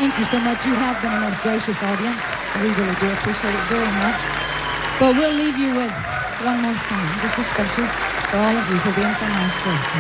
Thank you so much. You have been a most gracious audience. We really do appreciate it very much. But we'll leave you with one more song. This is special for all of you for being so nice to us.